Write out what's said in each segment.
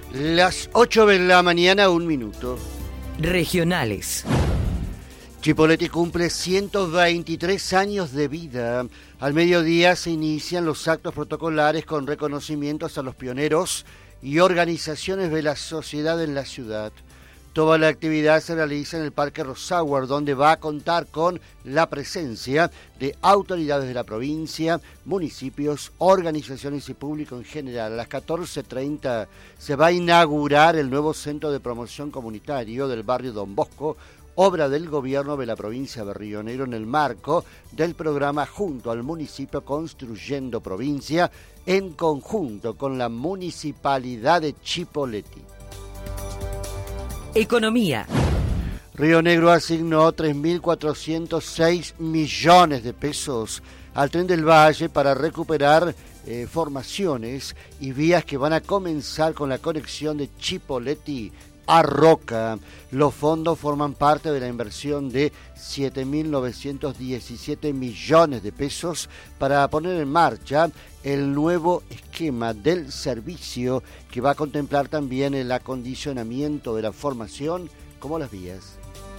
Las 8 de la mañana, 1 minuto. Regionales. Chipoleti cumple 123 años de vida. Al mediodía se inician los actos protocolares con reconocimientos a los pioneros y organizaciones de la sociedad en la ciudad. Toda la actividad se realiza en el Parque Rosauer, donde va a contar con la presencia de autoridades de la provincia, municipios, organizaciones y público en general. A las 14:30 se va a inaugurar el nuevo centro de promoción comunitario del barrio Don Bosco, obra del gobierno de la provincia de Río Negro en el marco del programa Junto al Municipio Construyendo Provincia, en conjunto con la Municipalidad de Chipoleti. Economía. Río Negro asignó 3.406 millones de pesos al Tren del Valle para recuperar formaciones y vías que van a comenzar con la conexión de Chipoleti a Roca. Los fondos forman parte de la inversión de 7.917 millones de pesos para poner en marcha el nuevo esquema del servicio, que va a contemplar también el acondicionamiento de la formación como las vías.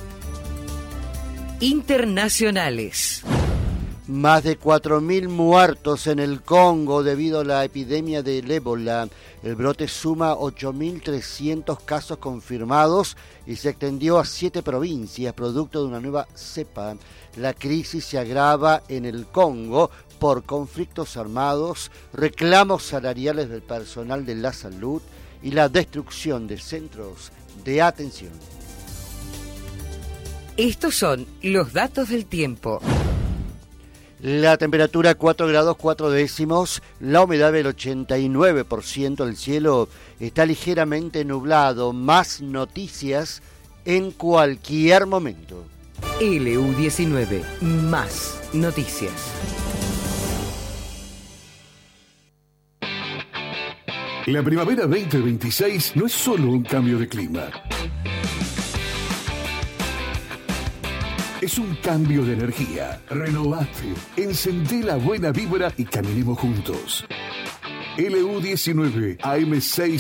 Internacionales. Más de 4.000 muertos en el Congo debido a la epidemia del ébola. El brote suma 8.300 casos confirmados y se extendió a 7 provincias, producto de una nueva cepa. La crisis se agrava en el Congo por conflictos armados, reclamos salariales del personal de la salud y la destrucción de centros de atención. Estos son los datos del tiempo. La temperatura 4 grados 4 décimos, la humedad del 89%, el cielo está ligeramente nublado. Más noticias en cualquier momento. LU19, más noticias. La primavera 2026 no es solo un cambio de clima. Es un cambio de energía. Renovate, encendé la buena vibra y caminemos juntos. LU19, AM6